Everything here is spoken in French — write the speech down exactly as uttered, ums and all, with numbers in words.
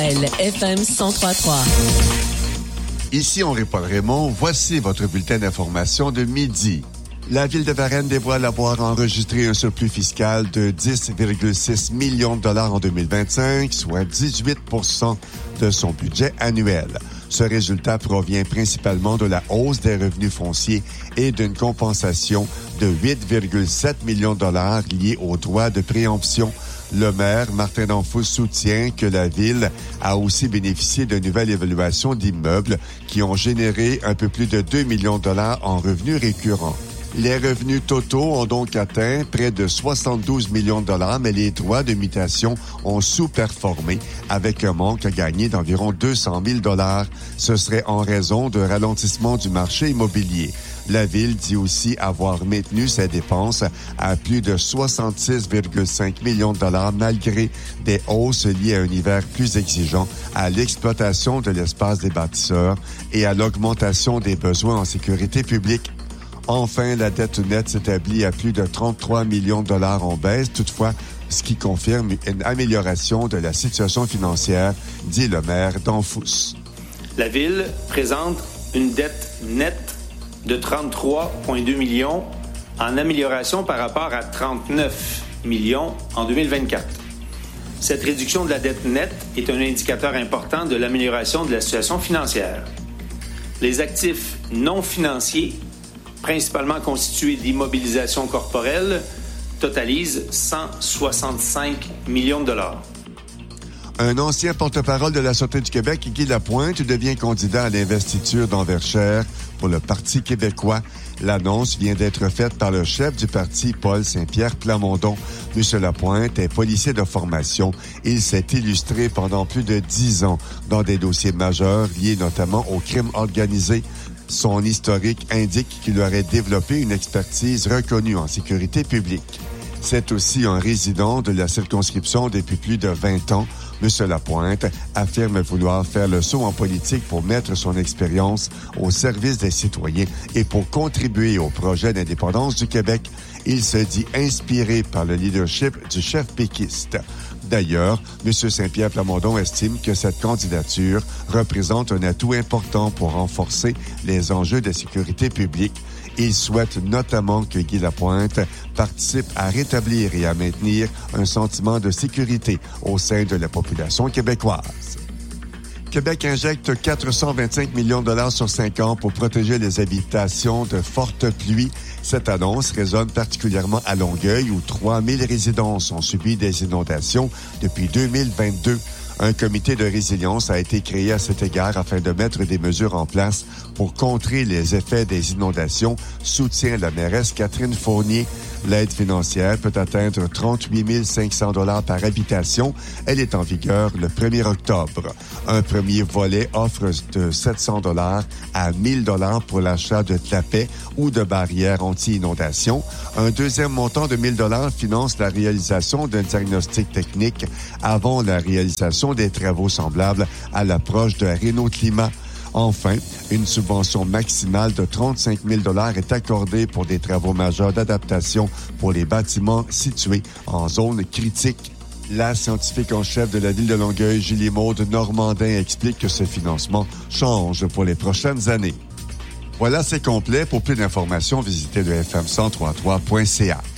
F M cent trois point trois. Ici Henri-Paul Raymond, voici votre bulletin d'information de midi. La Ville de Varennes dévoile avoir enregistré un surplus fiscal de dix virgule six millions de dollars en deux mille vingt-cinq, soit dix-huit pour cent de son budget annuel. Ce résultat provient principalement de la hausse des revenus fonciers et d'une compensation de huit virgule sept millions de dollars liés aux droits de préemption. Le maire, Martin Danfous, soutient que la Ville a aussi bénéficié de nouvelles évaluations d'immeubles qui ont généré un peu plus de deux millions de dollars en revenus récurrents. Les revenus totaux ont donc atteint près de soixante-douze millions de dollars, mais les droits de mutation ont sous-performé avec un manque à gagner d'environ deux cent mille dollars. Ce serait en raison d'un ralentissement du marché immobilier. La Ville dit aussi avoir maintenu ses dépenses à plus de soixante-six virgule cinq millions de dollars malgré des hausses liées à un hiver plus exigeant, à l'exploitation de l'espace des bâtisseurs et à l'augmentation des besoins en sécurité publique. Enfin, la dette nette s'établit à plus de trente-trois millions de dollars en baisse. Toutefois, ce qui confirme une amélioration de la situation financière, dit le maire Danfous. La Ville présente une dette nette de trente-trois virgule deux millions en amélioration par rapport à trente-neuf millions en deux mille vingt-quatre. Cette réduction de la dette nette est un indicateur important de l'amélioration de la situation financière. Les actifs non financiers, principalement constitués d'immobilisation corporelle, totalisent cent soixante-cinq millions de dollars. Un ancien porte-parole de la Sûreté du Québec, Guy Lapointe, devient candidat à l'investiture d'Enverchères pour le Parti québécois. L'annonce vient d'être faite par le chef du parti, Paul Saint-Pierre Plamondon. M. Lapointe est policier de formation. Il s'est illustré pendant plus de dix ans dans des dossiers majeurs liés notamment au crime organisé. Son historique indique qu'il aurait développé une expertise reconnue en sécurité publique. C'est aussi un résident de la circonscription depuis plus de vingt ans. M. Lapointe affirme vouloir faire le saut en politique pour mettre son expérience au service des citoyens et pour contribuer au projet d'indépendance du Québec. Il se dit inspiré par le leadership du chef péquiste. D'ailleurs, M. Saint-Pierre Plamondon estime que cette candidature représente un atout important pour renforcer les enjeux de sécurité publique. Il souhaite notamment que Guy Lapointe participe à rétablir et à maintenir un sentiment de sécurité au sein de la population québécoise. Québec injecte quatre cent vingt-cinq millions de dollars sur cinq ans pour protéger les habitations de fortes pluies. Cette annonce résonne particulièrement à Longueuil où trois mille résidences ont subi des inondations depuis deux mille vingt-deux. Un comité de résilience a été créé à cet égard afin de mettre des mesures en place pour contrer les effets des inondations, soutient la mairesse Catherine Fournier. L'aide financière peut atteindre trente-huit mille cinq cents dollars par habitation. Elle est en vigueur le premier octobre. Un premier volet offre de sept cents dollars à mille dollars pour l'achat de clapets ou de barrières anti-inondation. Un deuxième montant de mille dollars finance la réalisation d'un diagnostic technique avant la réalisation des travaux semblables à l'approche de Réno Climat. Enfin, une subvention maximale de trente-cinq mille dollars est accordée pour des travaux majeurs d'adaptation pour les bâtiments situés en zone critique. La scientifique en chef de la ville de Longueuil, Julie-Maude Normandin, explique que ce financement change pour les prochaines années. Voilà, c'est complet. Pour plus d'informations, visitez le f m cent trois point trois point c a.